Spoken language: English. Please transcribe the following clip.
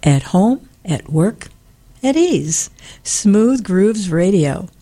At home, at work, at ease. Smooth Grooves Radio.